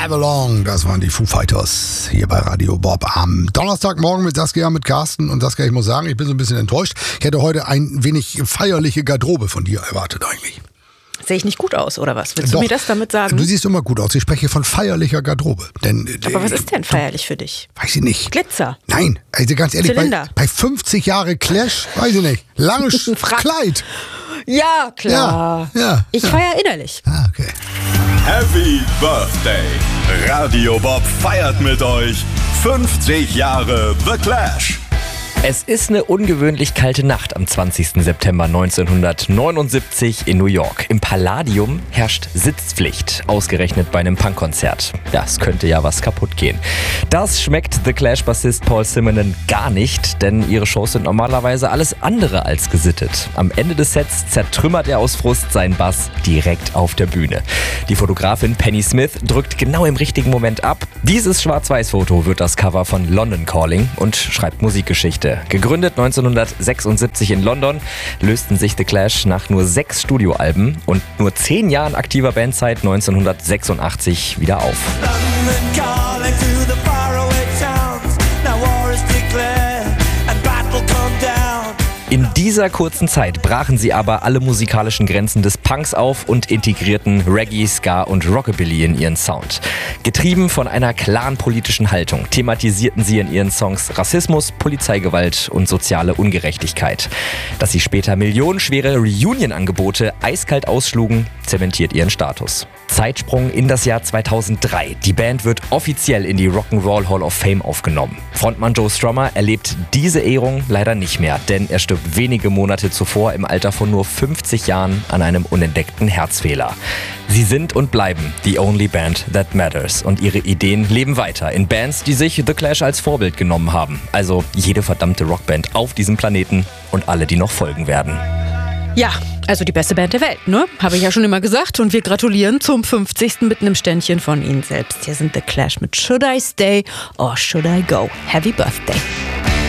Along, das waren die Foo Fighters hier bei Radio Bob am Donnerstagmorgen mit Saskia, mit Carsten. Und Saskia, ich muss sagen, ich bin so ein bisschen enttäuscht. Ich hätte heute ein wenig feierliche Garderobe von dir erwartet eigentlich. Sehe ich nicht gut aus, oder was? Willst du mir das damit sagen? Du siehst immer gut aus. Ich spreche von feierlicher Garderobe. Aber was ist denn feierlich für dich? Weiß ich nicht. Glitzer? Nein, also ganz ehrlich, Zylinder? bei 50 Jahre Clash, weiß ich nicht. Langes Kleid. Ja, klar. Ja. Ich feiere innerlich. Ah, okay. Happy Birthday! Radio Bob feiert mit euch 50 Jahre The Clash. Es ist eine ungewöhnlich kalte Nacht am 20. September 1979 in New York. Im Palladium herrscht Sitzpflicht, ausgerechnet bei einem Punkkonzert. Ja, es könnte ja was kaputt gehen. Das schmeckt The Clash-Bassist Paul Simonon gar nicht, denn ihre Shows sind normalerweise alles andere als gesittet. Am Ende des Sets zertrümmert er aus Frust seinen Bass direkt auf der Bühne. Die Fotografin Penny Smith drückt genau im richtigen Moment ab. Dieses Schwarz-Weiß-Foto wird das Cover von London Calling und schreibt Musikgeschichte. Gegründet 1976 in London, lösten sich The Clash nach nur 6 Studioalben und nur 10 Jahren aktiver Bandzeit 1986 wieder auf. In dieser kurzen Zeit brachen sie aber alle musikalischen Grenzen des Punks auf und integrierten Reggae, Ska und Rockabilly in ihren Sound. Getrieben von einer klaren politischen Haltung thematisierten sie in ihren Songs Rassismus, Polizeigewalt und soziale Ungerechtigkeit. Dass sie später millionenschwere Reunion-Angebote eiskalt ausschlugen, zementiert ihren Status. Zeitsprung in das Jahr 2003. Die Band wird offiziell in die Rock'n'Roll Hall of Fame aufgenommen. Frontmann Joe Strummer erlebt diese Ehrung leider nicht mehr, denn er stirbt wenige Monate zuvor im Alter von nur 50 Jahren an einem unentdeckten Herzfehler. Sie sind und bleiben the only band that matters und ihre Ideen leben weiter in Bands, die sich The Clash als Vorbild genommen haben. Also jede verdammte Rockband auf diesem Planeten und alle, die noch folgen werden. Ja, also die beste Band der Welt, ne? Habe ich ja schon immer gesagt. Und wir gratulieren zum 50. mit einem Ständchen von Ihnen selbst. Hier sind The Clash mit Should I Stay or Should I Go? Happy Birthday.